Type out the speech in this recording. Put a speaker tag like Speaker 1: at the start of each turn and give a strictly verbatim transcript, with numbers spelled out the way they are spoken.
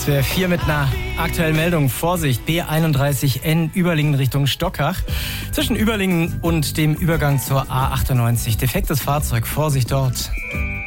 Speaker 1: vier mit einer aktuellen Meldung. Vorsicht, B einunddreißig N Überlingen Richtung Stockach. Zwischen Überlingen und dem Übergang zur A achtundneunzig. Defektes Fahrzeug, Vorsicht dort.